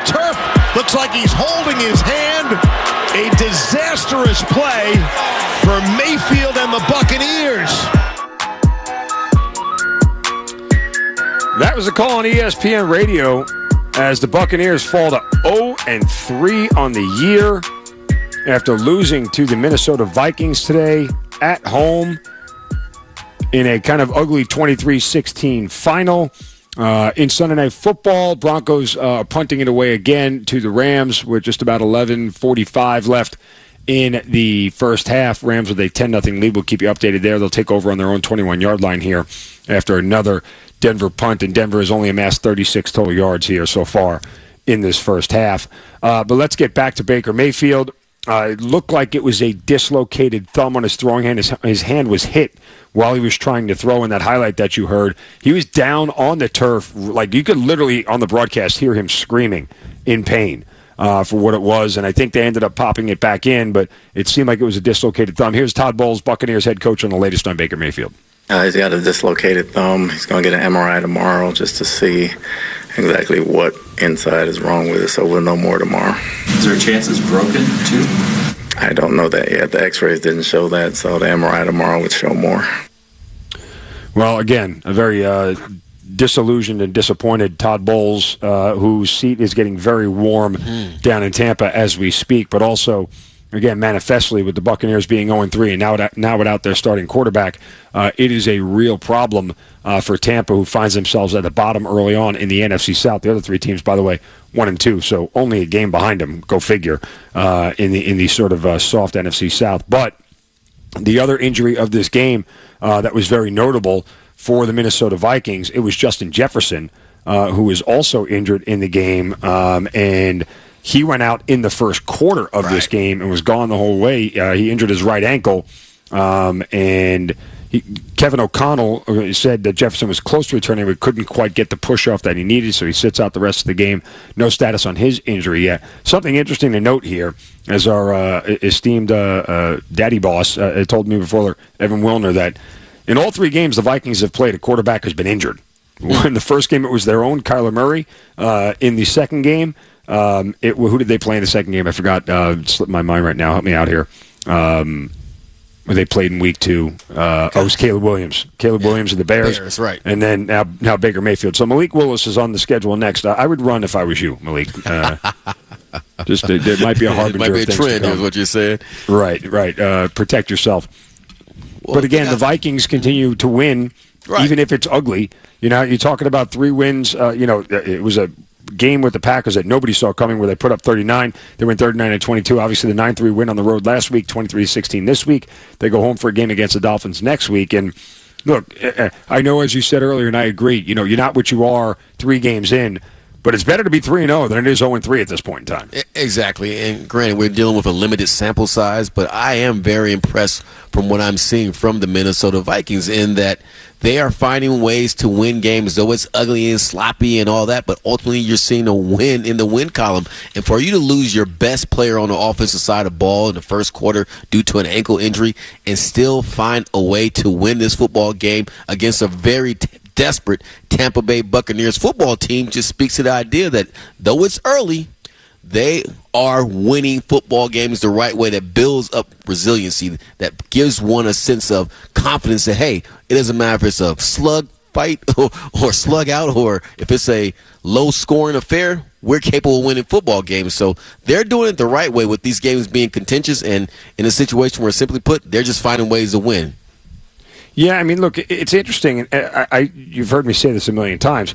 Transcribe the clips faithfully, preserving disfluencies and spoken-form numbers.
turf. Looks like he's holding his hand. A disastrous play for Mayfield and the Buccaneers. That was a call on E S P N Radio as the Buccaneers fall to oh and three on the year after losing to the Minnesota Vikings today at home in a kind of ugly twenty-three sixteen final. Uh, in Sunday Night Football, Broncos uh, punting it away again to the Rams with just about eleven forty-five left in the first half. Rams with a ten nothing lead. We'll keep you updated there. They'll take over on their own twenty-one-yard line here after another Denver punt, and Denver has only amassed thirty-six total yards here so far in this first half. Uh, but let's get back to Baker Mayfield. Uh, it looked like it was a dislocated thumb on his throwing hand. His, his hand was hit while he was trying to throw in that highlight that you heard. He was down on the turf. Like, you could literally, on the broadcast, hear him screaming in pain uh, for what it was. And I think they ended up popping it back in, but it seemed like it was a dislocated thumb. Here's Todd Bowles, Buccaneers head coach, on the latest on Baker Mayfield. Uh, he's got a dislocated thumb. He's going to get an M R I tomorrow just to see exactly what inside is wrong with it, so we'll know more tomorrow. Is there a chance it's broken, too? I don't know that yet. The x-rays didn't show that, so the M R I tomorrow would show more. Well, again, a very uh, disillusioned and disappointed Todd Bowles, uh, whose seat is getting very warm mm. down in Tampa as we speak, but also, again, manifestly with the Buccaneers being oh and three and now, now without their starting quarterback, uh, it is a real problem uh, for Tampa, who finds themselves at the bottom early on in the N F C South. The other three teams, by the way, one and two, so only a game behind them. Go figure. Uh, in the in the sort of uh, soft N F C South. But the other injury of this game uh, that was very notable for the Minnesota Vikings, it was Justin Jefferson, uh, who was also injured in the game, um, and he went out in the first quarter of right. this game and was gone the whole way. Uh, he injured his right ankle, um, and he, Kevin O'Connell said that Jefferson was close to returning but couldn't quite get the push-off that he needed, so he sits out the rest of the game. No status on his injury yet. Something interesting to note here, as our uh, esteemed uh, uh, daddy boss uh, told me before, Evan Wilner, that in all three games the Vikings have played, a quarterback has been injured. In the first game, it was their own Kyler Murray. Uh, in the second game, Um, it, who did they play in the second game? I forgot. Uh, it slipped my mind right now. Help me out here. Um, they played in week two. Uh, oh, it was Caleb Williams. Caleb yeah. Williams and the Bears. Bears, right. And then now, now Baker Mayfield. So Malik Willis is on the schedule next. Uh, I would run if I was you, Malik. Uh, just uh, there might be a harbinger. It might be a of things trend, is what you said. Right, right. Uh, protect yourself. Well, but again, yeah. the Vikings continue to win, right. even if it's ugly. You know, you're talking about three wins. Uh, you know, it was a game with the Packers that nobody saw coming, where they put up thirty-nine. They went thirty-nine to twenty-two. Obviously, the nine three win on the road last week, twenty-three sixteen this week. They go home for a game against the Dolphins next week. And look, I know, as you said earlier, and I agree, you know, you're not what you are three games in, but it's better to be three and oh than it is oh and three at this point in time. Exactly. And granted, we're dealing with a limited sample size, but I am very impressed from what I'm seeing from the Minnesota Vikings in that they are finding ways to win games, though it's ugly and sloppy and all that, but ultimately you're seeing a win in the win column. And for you to lose your best player on the offensive side of the ball in the first quarter due to an ankle injury and still find a way to win this football game against a very t- desperate Tampa Bay Buccaneers football team just speaks to the idea that though it's early, they are winning football games the right way, that builds up resiliency, that gives one a sense of confidence that, hey, it doesn't matter if it's a slug fight or, or slug out, or if it's a low-scoring affair, we're capable of winning football games. So they're doing it the right way with these games being contentious, and in a situation where, simply put, they're just finding ways to win. Yeah, I mean, look, it's interesting. I, I, you've heard me say this a million times.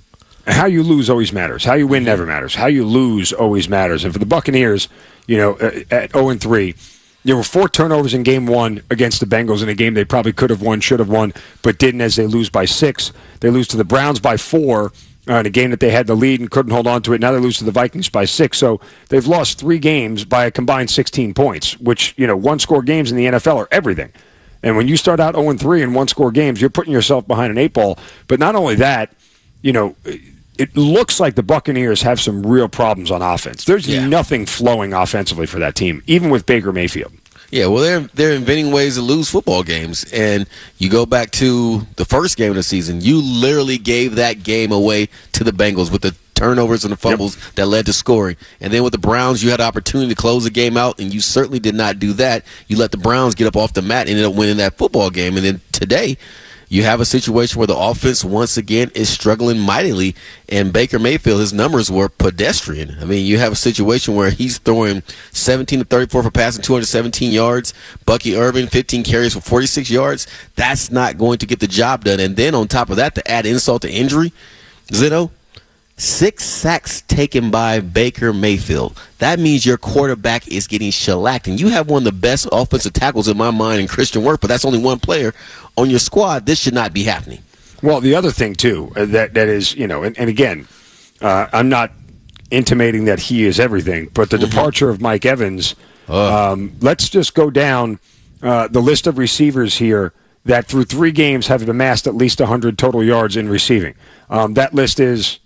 How you lose always matters. How you win never matters. How you lose always matters. And for the Buccaneers, you know, at oh and three, there were four turnovers in game one against the Bengals in a game they probably could have won, should have won, but didn't, as they lose by six. They lose to the Browns by four uh, in a game that they had the lead and couldn't hold on to it. Now they lose to the Vikings by six. So they've lost three games by a combined sixteen points, which, you know, one-score games in the N F L are everything. And when you start out oh and three in one-score games, you're putting yourself behind an eight ball. But not only that, you know, it looks like the Buccaneers have some real problems on offense. There's yeah. nothing flowing offensively for that team, even with Baker Mayfield. Yeah, well, they're they're inventing ways to lose football games. And you go back to the first game of the season, you literally gave that game away to the Bengals with the turnovers and the fumbles yep. that led to scoring. And then with the Browns, you had an opportunity to close the game out, and you certainly did not do that. You let the Browns get up off the mat and ended up winning that football game. And then today, you have a situation where the offense, once again, is struggling mightily. And Baker Mayfield, his numbers were pedestrian. I mean, you have a situation where he's throwing seventeen to thirty-four for passing, two hundred seventeen yards. Bucky Irvin, fifteen carries for forty-six yards. That's not going to get the job done. And then on top of that, to add insult to injury, Zeno, six sacks taken by Baker Mayfield. That means your quarterback is getting shellacked. And you have one of the best offensive tackles in my mind in Christian Wirfs, but that's only one player on your squad. This should not be happening. Well, the other thing, too, uh, that, that is, you know, and, and again, uh, I'm not intimating that he is everything, but the mm-hmm. departure of Mike Evans, uh. um, let's just go down uh, the list of receivers here that through three games have amassed at least one hundred total yards in receiving. Um, that list is...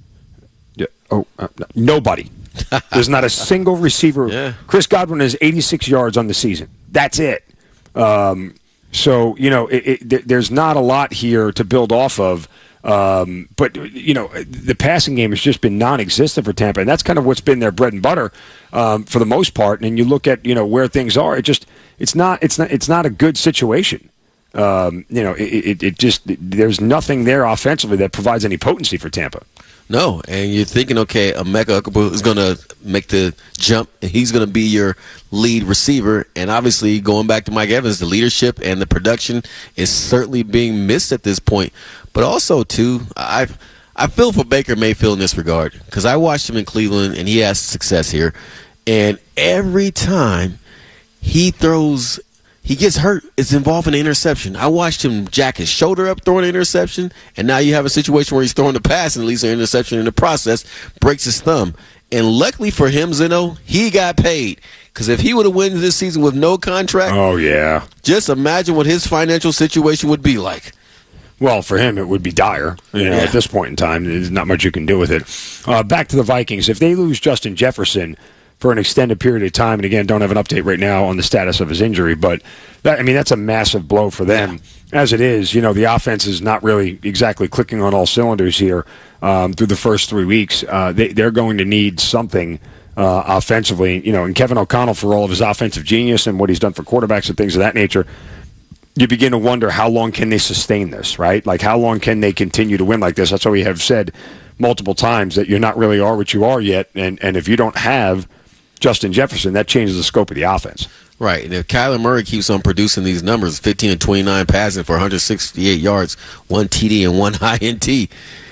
Oh, uh, nobody. There's not a single receiver. Yeah. Chris Godwin has eighty-six yards on the season. That's it. Um, so, you know, it, it, there's not a lot here to build off of. Um, but, you know, the passing game has just been non-existent for Tampa, and that's kind of what's been their bread and butter um, for the most part. And you look at, you know, where things are, it just it's not it's not it's not a good situation. Um, you know, it, it, it just there's nothing there offensively that provides any potency for Tampa. No, and you're thinking, okay, Emeka Okubo is going to make the jump, and he's going to be your lead receiver. And obviously, going back to Mike Evans, the leadership and the production is certainly being missed at this point. But also, too, I I feel for Baker Mayfield in this regard because I watched him in Cleveland, and he has success here. And every time he throws – he gets hurt, it's involving an interception. I watched him jack his shoulder up throwing an interception, and now you have a situation where he's throwing the pass and leaves an interception in the process, breaks his thumb. And luckily for him, Zeno, he got paid. Because if he would have won this season with no contract, oh yeah, just imagine what his financial situation would be like. Well, for him, it would be dire. You know, yeah. At this point in time, there's not much you can do with it. Uh, back to the Vikings. If they lose Justin Jefferson for an extended period of time, and again, don't have an update right now on the status of his injury, but that, I mean, that's a massive blow for them. Yeah. As it is, you know, the offense is not really exactly clicking on all cylinders here um, through the first three weeks. Uh, they, they're going to need something uh, offensively, you know, and Kevin O'Connell, for all of his offensive genius and what he's done for quarterbacks and things of that nature, you begin to wonder how long can they sustain this, right? Like, how long can they continue to win like this? That's why we have said multiple times that you're not really are what you are yet, and, and if you don't have Justin Jefferson, that changes the scope of the offense. Right, and if Kyler Murray keeps on producing these numbers, fifteen and twenty-nine passing for one hundred sixty-eight yards, one T D and one I N T,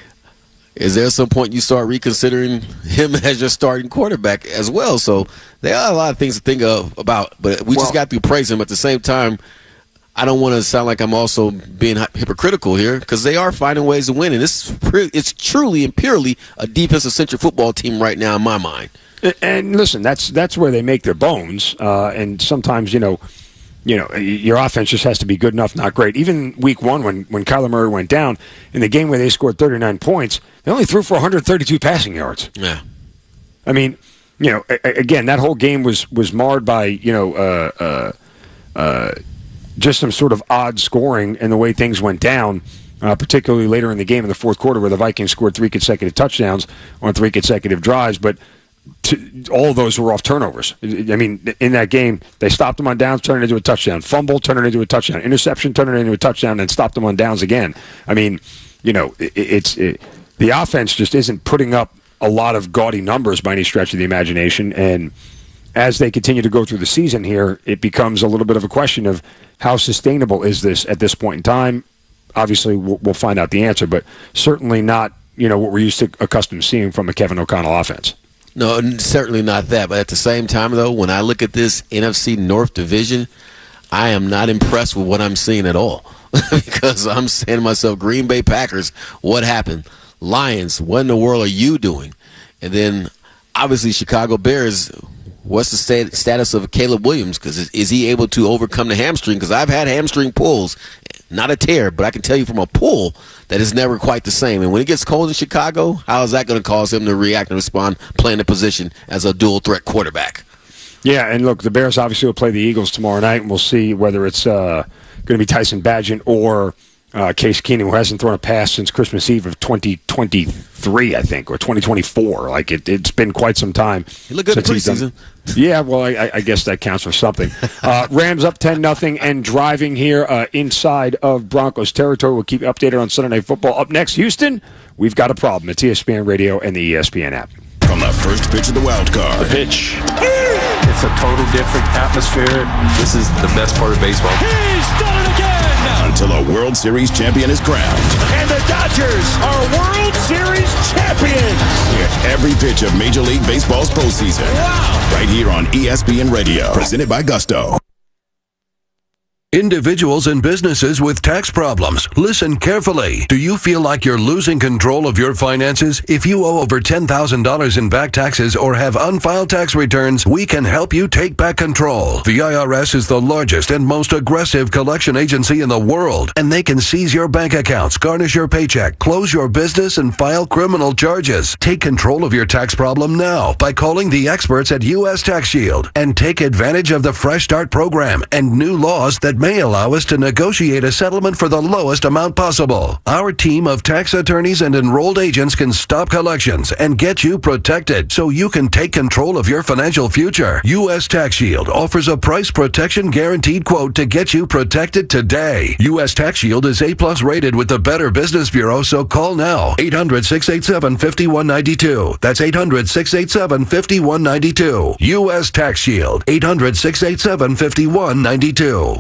is there some point you start reconsidering him as your starting quarterback as well? So there are a lot of things to think of about, but we well, just got to praise him. At the same time, I don't want to sound like I'm also being hypocritical here because they are finding ways to win, and it's, it's truly and purely a defensive-centric football team right now in my mind. And listen, that's that's where they make their bones. Uh, and sometimes, you know, you know, your offense just has to be good enough, not great. Even week one, when when Kyler Murray went down in the game where they scored thirty-nine points, they only threw for one hundred thirty-two passing yards. Yeah, I mean, you know, again, that whole game was was marred by you know uh, uh, uh, just some sort of odd scoring and the way things went down. Uh, particularly later in the game in the fourth quarter, where the Vikings scored three consecutive touchdowns on three consecutive drives, but. To, all of those were off turnovers. I mean, in that game, they stopped them on downs, turned it into a touchdown. Fumble, turned it into a touchdown. Interception, turned it into a touchdown, and stopped them on downs again. I mean, you know, it, it's it, the offense just isn't putting up a lot of gaudy numbers by any stretch of the imagination. And as they continue to go through the season here, it becomes a little bit of a question of how sustainable is this at this point in time. Obviously, we'll, we'll find out the answer, but certainly not, you know, what we're used to accustomed to seeing from a Kevin O'Connell offense. No, certainly not that. But at the same time, though, when I look at this N F C North division, I am not impressed with what I'm seeing at all. Because I'm saying to myself, Green Bay Packers, what happened? Lions, what in the world are you doing? And then, obviously, Chicago Bears, what's the stat- status of Caleb Williams? Because is, is he able to overcome the hamstring? Because I've had hamstring pulls. Not a tear, but I can tell you from a pull that is never quite the same. And when it gets cold in Chicago, how is that going to cause him to react and respond playing the position as a dual-threat quarterback? Yeah, and look, the Bears obviously will play the Eagles tomorrow night, and we'll see whether it's uh, going to be Tyson Bagent or Uh, Case Keenum, who hasn't thrown a pass since Christmas Eve of twenty twenty-three, I think, or twenty twenty-four. Like, it, it's been quite some time. He looked good in preseason. Yeah, well, I, I guess that counts for something. Uh, Rams up ten nothing and driving here uh, inside of Broncos territory. We'll keep you updated on Sunday Night Football. Up next, Houston, we've got a problem. It's E S P N Radio and the E S P N app. From the first pitch of the wild card. The pitch. It's a total different atmosphere. This is the best part of baseball. He's done it again! Until a World Series champion is crowned. And the Dodgers are World Series champions! Hear every pitch of Major League Baseball's postseason. Wow! Right here on E S P N Radio. Presented by Gusto. Individuals and businesses with tax problems, listen carefully. Do you feel like you're losing control of your finances? If you owe over ten thousand dollars in back taxes or have unfiled tax returns, we can help you take back control. The I R S is the largest and most aggressive collection agency in the world, and they can seize your bank accounts, garnish your paycheck, close your business, and file criminal charges. Take control of your tax problem now by calling the experts at U S Tax Shield and take advantage of the Fresh Start program and new laws that may allow us to negotiate a settlement for the lowest amount possible. Our team of tax attorneys and enrolled agents can stop collections and get you protected so you can take control of your financial future. U S Tax Shield offers a price protection guaranteed quote to get you protected today. U S Tax Shield is A plus rated with the Better Business Bureau, so call now. eight hundred, six eight seven, five one nine two. That's eight hundred, six eight seven, five one nine two. U S Tax Shield. eight hundred, six eight seven, five one nine two.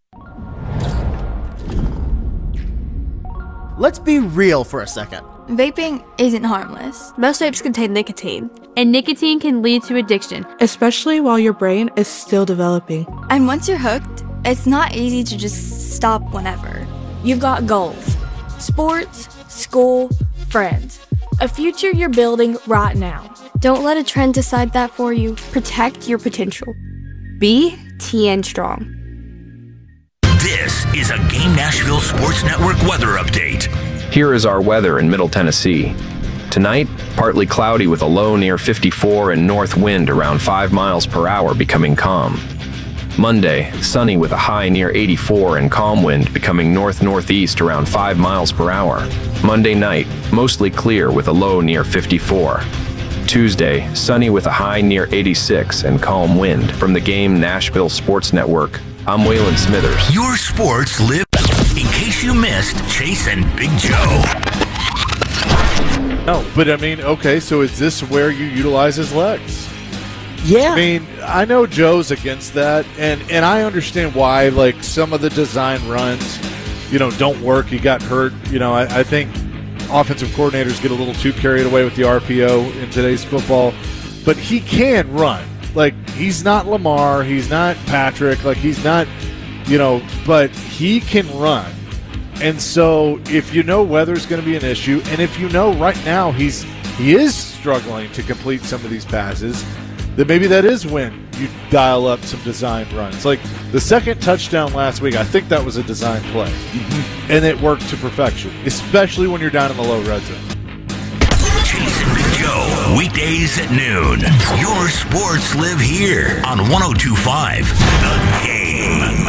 Let's be real for a second. Vaping isn't harmless. Most vapes contain nicotine, and nicotine can lead to addiction, especially while your brain is still developing. And once you're hooked, it's not easy to just stop whenever. You've got goals: sports, school, friends, a future you're building right now. Don't let a trend decide that for you. Protect your potential. Be T N Strong. This is a Game Nashville Sports Network weather update. Here is our weather in Middle Tennessee. Tonight, partly cloudy with a low near fifty-four and north wind around five miles per hour becoming calm. Monday, sunny with a high near eighty-four and calm wind becoming north-northeast around five miles per hour. Monday night, mostly clear with a low near fifty-four. Tuesday, sunny with a high near eighty-six and calm wind. From the Game Nashville Sports Network, I'm Waylon Smithers. Your sports live. In case you missed Chase and Big Joe. No, but I mean, okay, so is this where you utilize his legs? Yeah. I mean, I know Joe's against that, and, and I understand why, like, some of the design runs, you know, don't work. He got hurt. You know, I, I think offensive coordinators get a little too carried away with the R P O in today's football, but he can run. Like, he's not Lamar, he's not Patrick, like, he's not, you know, but he can run. And so if you know weather's going to be an issue, and if you know right now he's he is struggling to complete some of these passes, then maybe that is when you dial up some design runs. Like the second touchdown last week, I think that was a design play. Mm-hmm. And it worked to perfection, especially when you're down in the low red zone. Chase and Big Joe, weekdays at noon. Your sports live here on one oh two point five The Game.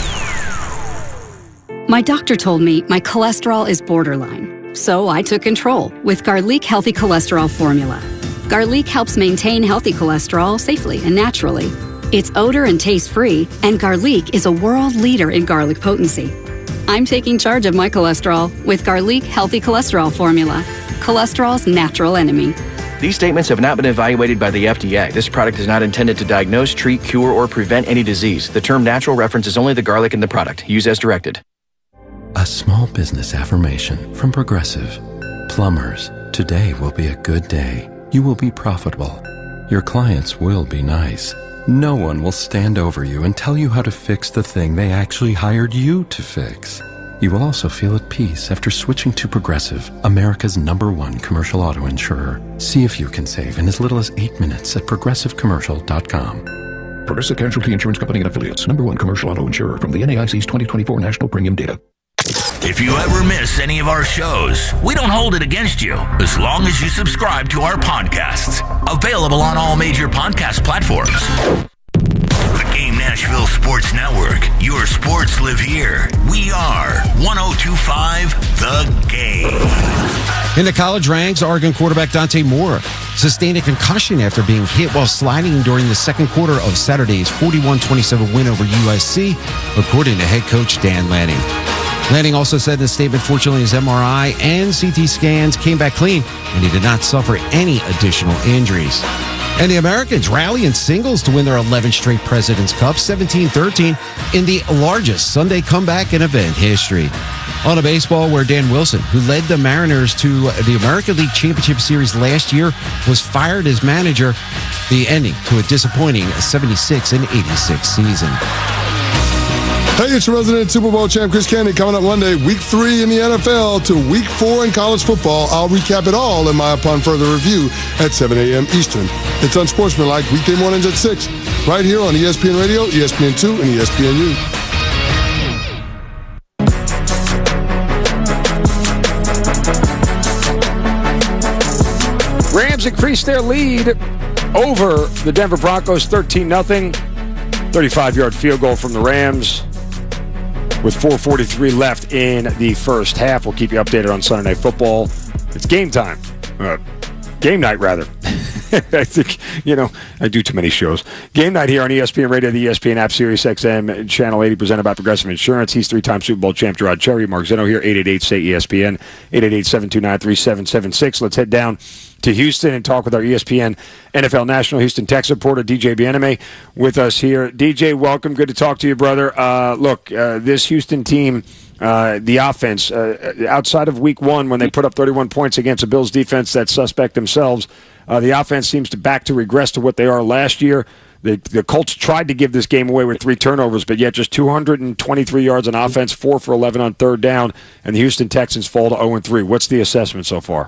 My doctor told me my cholesterol is borderline, so I took control with Garlic Healthy Cholesterol Formula. Garlic helps maintain healthy cholesterol safely and naturally. It's odor and taste-free, and Garlic is a world leader in garlic potency. I'm taking charge of my cholesterol with Garlic Healthy Cholesterol Formula, cholesterol's natural enemy. These statements have not been evaluated by the F D A. This product is not intended to diagnose, treat, cure, or prevent any disease. The term natural references only the garlic in the product. Use as directed. A small business affirmation from Progressive. Plumbers, today will be a good day. You will be profitable. Your clients will be nice. No one will stand over you and tell you how to fix the thing they actually hired you to fix. You will also feel at peace after switching to Progressive, America's number one commercial auto insurer. See if you can save in as little as eight minutes at progressive commercial dot com. Progressive Casualty Insurance Company and Affiliates, number one commercial auto insurer from the N A I C's twenty twenty-four National Premium Data. If you ever miss any of our shows, we don't hold it against you as long as you subscribe to our podcasts. Available on all major podcast platforms. The Game Nashville Sports Network. Your sports live here. We are one oh two point five The Game. In the college ranks, Oregon quarterback Dante Moore sustained a concussion after being hit while sliding during the second quarter of Saturday's forty-one twenty-seven win over U S C, according to head coach Dan Lanning. Lanning also said in a statement, fortunately, his M R I and C T scans came back clean, and he did not suffer any additional injuries. And the Americans rally in singles to win their eleventh straight President's Cup, seventeen thirteen, in the largest Sunday comeback in event history. On a baseball, where Dan Wilson, who led the Mariners to the American League Championship Series last year, was fired as manager, the ending to a disappointing seventy-six and eighty-six season. Hey, it's your resident Super Bowl champ, Chris Candy, coming up Monday, week three in the N F L to week four in college football. I'll recap it all in my Upon Further Review at seven a.m. Eastern. It's Unsportsmanlike, weekday mornings at six, right here on E S P N Radio, E S P N two, and E S P N U. Rams increased their lead over the Denver Broncos thirteen nothing. thirty-five-yard field goal from the Rams with four forty-three left in the first half. We'll keep you updated on Sunday Night Football. It's game time. Uh, game night, rather. I think, you know, I do too many shows. Game night here on E S P N Radio, the E S P N app, Sirius X M, Channel eighty, presented by Progressive Insurance. He's three-time Super Bowl champ Gerard Cherry. Mark Zeno here, eight eight eight, S A Y, E S P N, eight eight eight, seven two nine, three seven seven six. Let's head down to Houston and talk with our E S P N N F L National Houston Texans reporter, D J Bieneme, with us here. D J, welcome. Good to talk to you, brother. Uh, look, uh, this Houston team, uh, the offense, uh, outside of week one when they put up thirty-one points against a Bills defense that's suspect themselves, uh, the offense seems to back to regress to what they are last year. The, the Colts tried to give this game away with three turnovers, but yet just two hundred twenty-three yards on offense, four for eleven on third down, and the Houston Texans fall to oh and three. What's the assessment so far?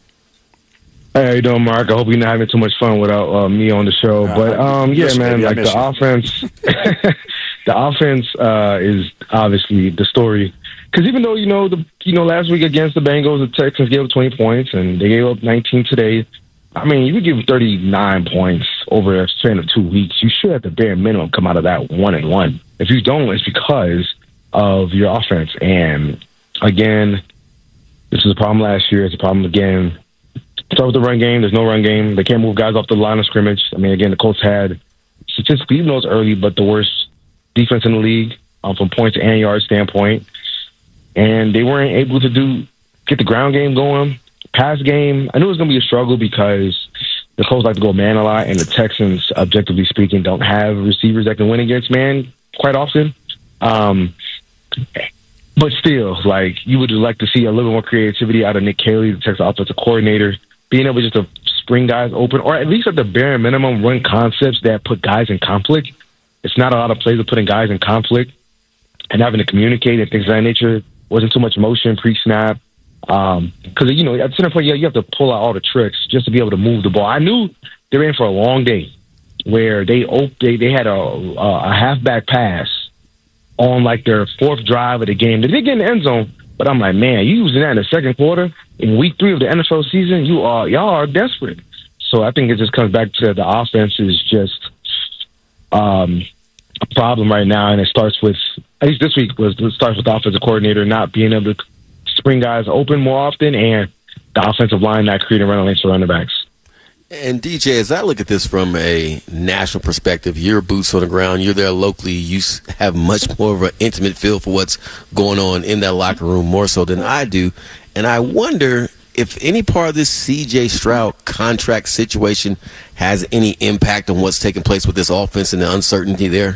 Hey, how you doing, Mark? I hope you're not having too much fun without uh, me on the show. Uh, but um, yeah, man, like the you. offense, the offense uh, is obviously the story. Because even though you know the you know last week against the Bengals, the Texans gave up twenty points and they gave up nineteen today. I mean, you would give thirty-nine points over a span of two weeks. You should, at the bare minimum, come out of that one and one. If you don't, it's because of your offense. And again, this was a problem last year. It's a problem again. Start with the run game. There's no run game. They can't move guys off the line of scrimmage. I mean, again, the Colts had statistically, even though it's early, but the worst defense in the league um, from points and yards standpoint. And they weren't able to do get the ground game going. Pass game, I knew it was going to be a struggle because the Colts like to go man a lot, and the Texans, objectively speaking, don't have receivers that can win against man quite often. Um, but still, like, you would like to see a little more creativity out of Nick Caley, the Texas offensive coordinator, being able just to spring guys open, or at least at the bare minimum run concepts that put guys in conflict. It's not a lot of plays of putting guys in conflict and having to communicate and things of that nature. Wasn't too much motion pre-snap. Um, cause you know, at center point, yeah, you have to pull out all the tricks just to be able to move the ball. I knew they were in for a long day where they op- they, they had a, a halfback pass on like their fourth drive of the game. They did get in the end zone, but I'm like, man, you using that in the second quarter in week three of the N F L season, you are, y'all are desperate. So I think it just comes back to the offense is just, um, a problem right now. And it starts with, at least this week was, it starts with the offensive coordinator not being able to spring guys open more often, and the offensive line not creating running lanes for running backs. And D J, as I look at this from a national perspective, you're boots on the ground, you're there locally, you have much more of an intimate feel for what's going on in that locker room more so than I do. And I wonder if any part of this C J Stroud contract situation has any impact on what's taking place with this offense and the uncertainty there.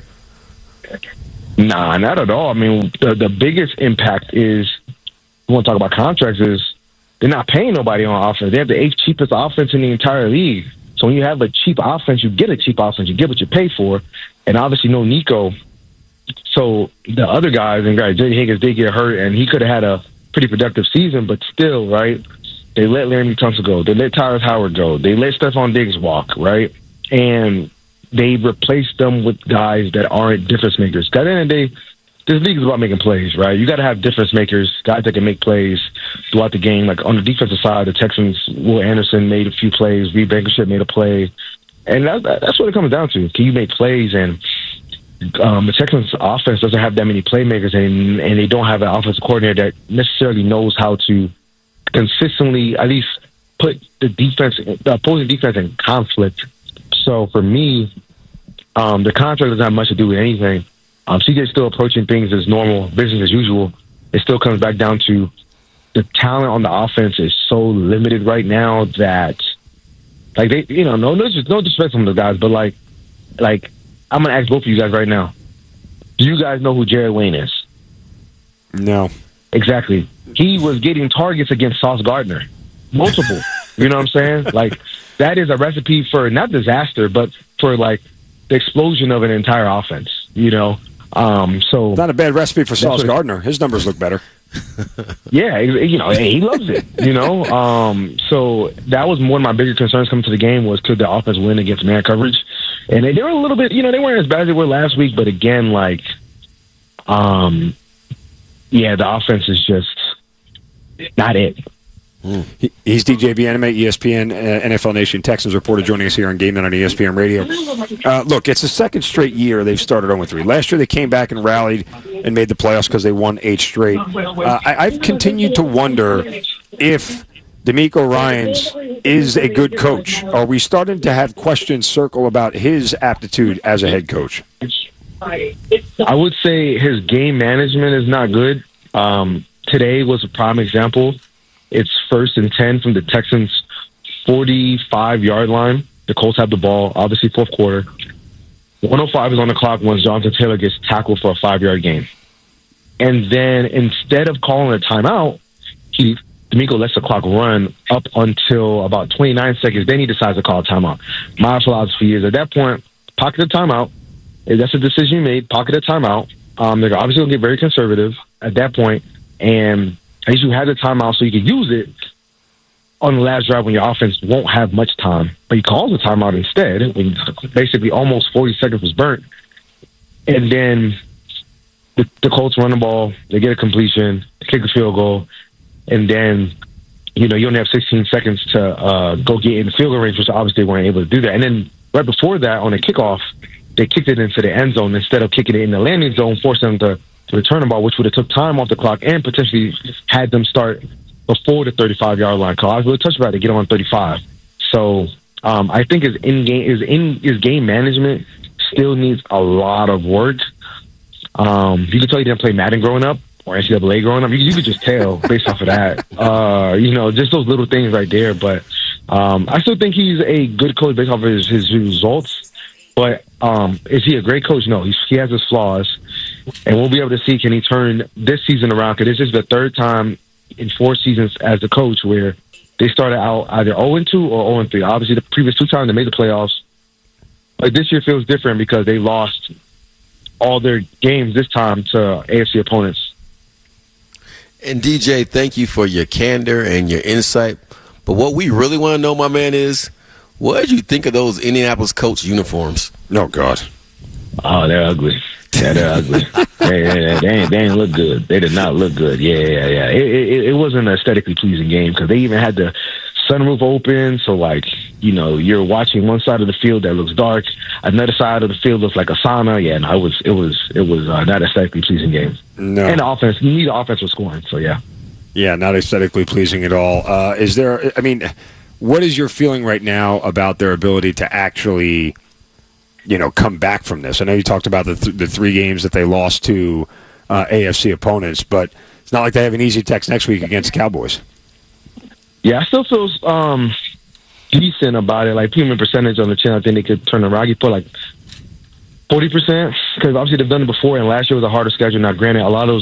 Nah, not at all. I mean, the, the biggest impact is, we want to talk about contracts, is they're not paying nobody on offense. They have the eighth cheapest offense in the entire league. So when you have a cheap offense, you get a cheap offense. You get what you pay for. And obviously no Nico. So the other guys, and guys, J D Higgins did get hurt, and he could have had a pretty productive season, but still, right, they let Laremy Tunsil go. They let Tyrus Howard go. They let Stephon Diggs walk, right? And they replaced them with guys that aren't difference makers. At the end of the day, this league is about making plays, right? You got to have difference makers, guys that can make plays throughout the game. Like on the defensive side, the Texans, Will Anderson made a few plays. Reed Blankenship made a play. And that, that's what it comes down to. Can you make plays? And um, the Texans' offense doesn't have that many playmakers, and and they don't have an offensive coordinator that necessarily knows how to consistently at least put the defense, the opposing defense, in conflict. So for me, um, the contract doesn't have much to do with anything. Um, C J's still approaching things as normal, business as usual. It still comes back down to the talent on the offense is so limited right now that, like, they, you know, no, no, no disrespect from the guys, but like, like, I'm gonna ask both of you guys right now. Do you guys know who Jared Wayne is? No. Exactly. He was getting targets against Sauce Gardner, multiple. You know what I'm saying? Like, that is a recipe for not disaster, but for like the explosion of an entire offense. You know, um, so not a bad recipe for Sauce what, Gardner. His numbers look better. Yeah, you know, he loves it. You know, um, so that was one of my biggest concerns coming to the game was could the offense win against man coverage, and they, they were a little bit, you know, they weren't as bad as they were last week, but again, like, um, yeah, the offense is just not it. He, he's D J Bieneme, E S P N, uh, N F L Nation Texans reporter, joining us here on Game Night on E S P N Radio. Uh, look, it's the second straight year they've started oh and three. Last year they came back and rallied and made the playoffs because they won eight straight. Uh, I, I've continued to wonder if DeMeco Ryans is a good coach. Are we starting to have questions circle about his aptitude as a head coach? I would say his game management is not good. Um, today was a prime example. It's first and ten from the Texans' forty-five-yard line. The Colts have the ball, obviously fourth quarter. one oh five is on the clock when Jonathan Taylor gets tackled for a five-yard gain. And then instead of calling a timeout, he DeMeco lets the clock run up until about twenty-nine seconds. Then he decides to call a timeout. My philosophy is at that point, pocket the timeout. If that's a decision you made, pocket a timeout. Um, they're obviously going to get very conservative at that point, and at least you have the timeout so you can use it on the last drive when your offense won't have much time. But he calls the timeout instead when basically almost forty seconds was burnt. And then the, the Colts run the ball, they get a completion, they kick a field goal, and then, you know, you only have sixteen seconds to uh, go get in the field goal range, which obviously they weren't able to do that. And then right before that, on a kickoff, they kicked it into the end zone instead of kicking it in the landing zone, forcing them to to return the ball, which would have took time off the clock and potentially had them start before the thirty-five-yard line. Call I was really touched about it to get on thirty-five. So um, I think his in game his in his game management still needs a lot of work. Um, you can tell he didn't play Madden growing up or N C double A growing up. You, you could just tell based off of that. Uh, you know, just those little things right there. But um, I still think he's a good coach based off of his, his results. But um, is he a great coach? No, he's, he has his flaws. And we'll be able to see, can he turn this season around? Because this is the third time in four seasons as a coach where they started out either oh and two or oh and three. Obviously, the previous two times they made the playoffs. But this year feels different because they lost all their games this time to A F C opponents. And D J, thank you for your candor and your insight. But what we really want to know, my man, is what did you think of those Indianapolis Colts uniforms? No, God. Oh, they're ugly. Yeah, they're ugly. they, they, they, ain't, they ain't look good. They did not look good. Yeah, yeah, yeah. It, it, it wasn't an aesthetically pleasing game because they even had the sunroof open. So, like, you know, you're watching one side of the field that looks dark, another side of the field looks like a sauna. Yeah, no, it was, it was, it was uh, not aesthetically pleasing game. No. And the offense, neither offense was scoring. So, yeah. Yeah, not aesthetically pleasing at all. Uh, is there? I mean, what is your feeling right now about their ability to actually, you know, come back from this? I know you talked about the th- the three games that they lost to uh, A F C opponents, but it's not like they have an easy text next week against the Cowboys. Yeah, I still feel um, decent about it. Like, premium percentage on the chin, I think they could turn around. You put like forty percent because obviously they've done it before, and last year was a harder schedule. Now, granted, a lot of those